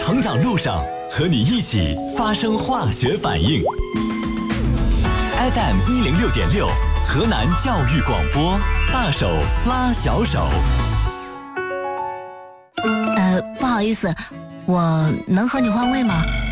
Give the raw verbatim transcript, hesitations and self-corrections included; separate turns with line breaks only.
成长路上，和你一起发生化学反应。F M 一零六点六，河南教育广播，大手拉小手。
呃，不好意思，我能和你换位吗？